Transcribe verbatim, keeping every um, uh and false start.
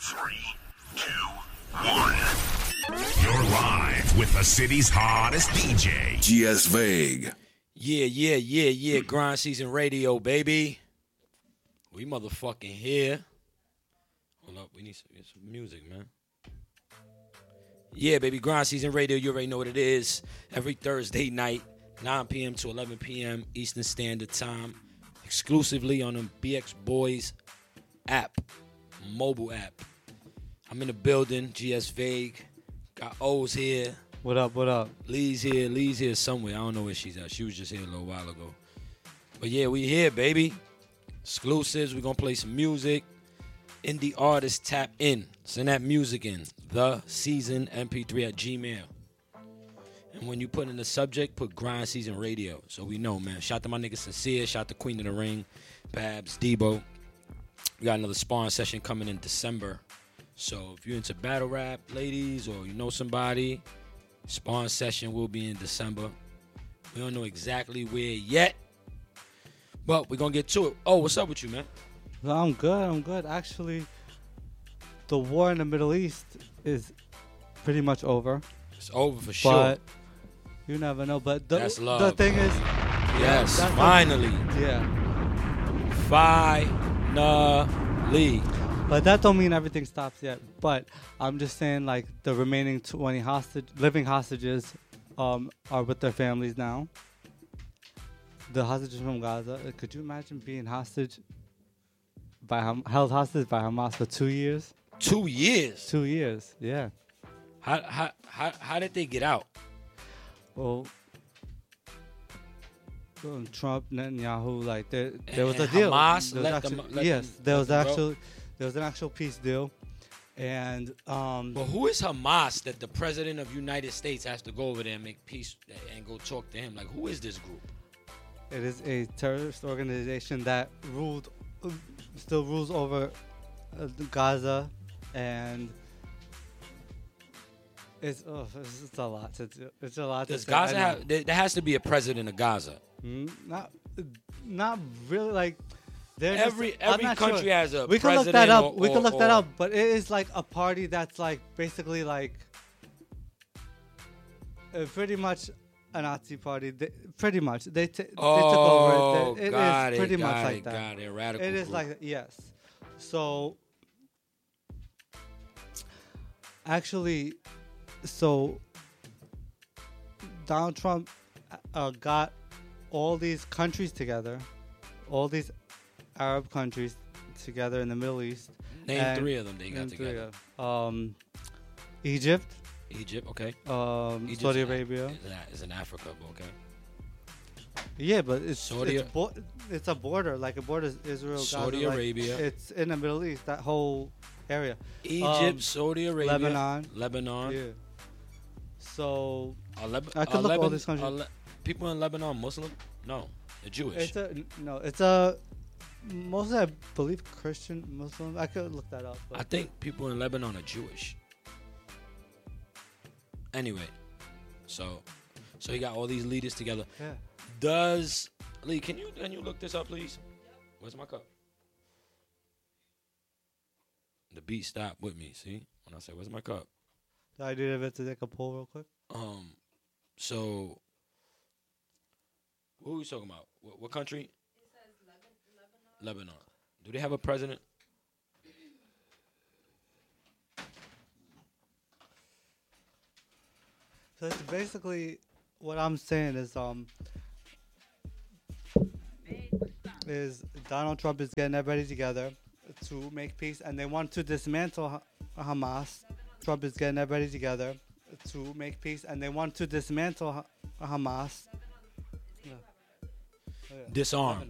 Three, two, one. You're live with the city's hottest D J, G S Vague. Yeah, yeah, yeah, yeah. Grind Season Radio, baby. We motherfucking here. Hold up, we need some, some music, man. Yeah, baby, Grind Season Radio, you already know what it is. Every Thursday night, nine p.m. to eleven p.m. Eastern Standard Time, exclusively on the B X Boys app, mobile app. I'm in the building, G S Vague. Got O's here. What up, what up? Lee's here. Lee's here somewhere. I don't know where she's at. She was just here a little while ago. But yeah, we here, baby. Exclusives. We're going to play some music. Indie artists tap in. Send that music in. The Season M P three at Gmail. And when you put in the subject, put Grind Season Radio. So we know, man. Shout to my nigga Sincere. Shout to Queen of the Ring. Babs, Debo. We got another sparring session coming in December. So if you're into battle rap, ladies, or you know somebody, sparring session will be in December. We don't know exactly where yet, but we're going to get to it. Oh, what's up with you, man? No, I'm good, I'm good. Actually, the war in the Middle East is pretty much over. It's over for sure. But you never know. But the, That's love. the thing is... Yes, that's finally. The, yeah. Finally. But that don't mean everything stops yet. But I'm just saying, like, the remaining twenty hostage, living hostages um, are with their families now. The hostages from Gaza. Uh, Could you imagine being hostage, by Ham- held hostage by Hamas for two years? Two years? Two years, yeah. How, how, how, how did they get out? Well, um, Trump, Netanyahu, like, there, there was a And deal. Hamas There was let actually- them- let yes, them- there let was them go? actual, there was an actual peace deal. And um, But who is Hamas that the president of United States has to go over there and make peace and go talk to him? Like, who is this group? it is a terrorist organization that ruled, uh, still rules over uh, Gaza, and it's, oh, it's it's a lot to do. It's a lot Does to say. I Gaza know. have, there, there has to be a president of Gaza. Mm, not, not really. Like they're Every just, I'm every not country sure. has a We can president. look that up. Or, we can or- look that or- up. But it is like a party that's like basically like uh, pretty much a Nazi party. They, pretty much they, t- they took Oh, over. It, it got is it, pretty got much it, like that. got it. Radical It is group. like that, yes. So actually, so Donald Trump uh, got all these countries together, all these Arab countries together in the Middle East. Name and- three of them they got name three together. of them. Um, Egypt, Egypt, okay. um, Egypt's Saudi in- Arabia. Is in, is in Africa, but okay. Yeah, but it's Saudi- it's, bo- it's a border, like a border Israel, Gaza, Saudi like, Arabia. It's in the Middle East, that whole area. Egypt, Um, Saudi Arabia, Lebanon. Lebanon. Yeah. So Are Leb- I could are look all Leban- these countries. are Le- people in Lebanon Muslim? No, they're Jewish. it's a no, it's a mostly I believe Christian Muslim. I could look that up. But I think people in Lebanon are Jewish. Anyway, so so you got all these leaders together. yeah. Does Lee? Can you can you look this up, please? Where's my cup? The beat stopped with me. See when I say where's my cup? The idea of it to take a poll real quick. Um, so what are we talking about? What, what country? It says Lebanon. Lebanon. Do they have a president? So it's basically what I'm saying is um is Donald Trump is getting everybody together to make peace, and they want to dismantle Ha- Hamas. Trump is getting everybody together to make peace, and they want to dismantle Ha- Hamas. Yeah. Oh, yeah. Disarm.